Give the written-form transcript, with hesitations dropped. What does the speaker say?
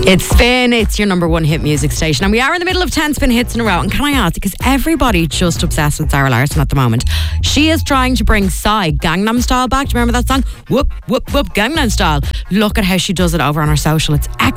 It's Spin, it's your number one hit music station, and we are in the middle of 10 Spin hits in a row. And can I ask, because everybody just obsessed with Sarah Larson at the moment, she is trying to bring Psy Gangnam Style back. Do you remember that song? Whoop, whoop, whoop, Gangnam Style. Look at how she does it over on her social. It's excellent.